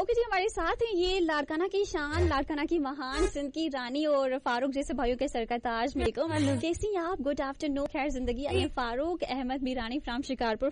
Okay जी, हमारे साथ हैं ये लाड़काना की शान, लाड़काना की महान, सिंध की रानी और फारूक जैसे भाइयों के सर का ताज। कैसी हैं आप? Good afternoon. खैर जिंदगी। फारूक अहमद मीरानी फ्रॉम शिकारपुर